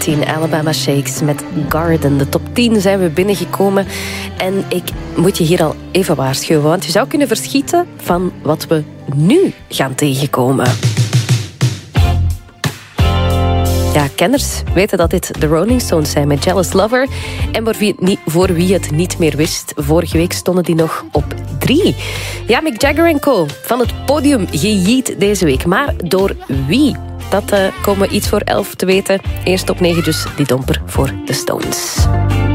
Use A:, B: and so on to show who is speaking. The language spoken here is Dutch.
A: 13, Alabama Shakes met Garden. De top 10 zijn we binnengekomen. En ik moet je hier al even waarschuwen, want je zou kunnen verschieten van wat we nu gaan tegenkomen. Ja, kenners weten dat dit de Rolling Stones zijn met Jealous Lover. En voor wie het niet meer wist, vorige week stonden die nog op 3. Ja, Mick Jagger en co. van het podium gejiet deze week. Maar door wie? Dat komen we iets voor 11 te weten. Eerst op 9 dus die domper voor de Stones.